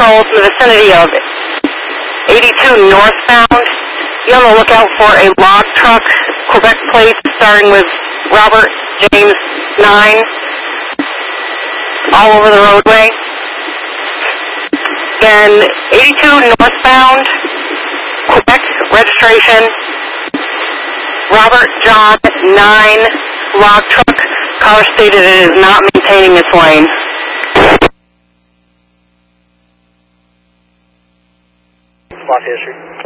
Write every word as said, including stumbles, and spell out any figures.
patrols in the vicinity of eighty-two northbound. Be on the lookout for a log truck, Quebec plate, starting with Robert James nine, all over the roadway. Then eighty-two northbound, Quebec registration, Robert John nine, log truck. Caller stated it is not maintaining its lane. Spot history.